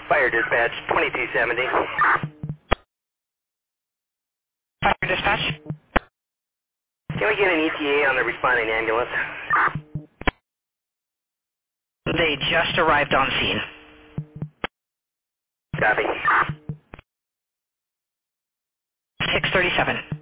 Fire dispatch, 2270. Fire dispatch. Can we get an ETA on the responding ambulance? They just arrived on scene. Copy. 637.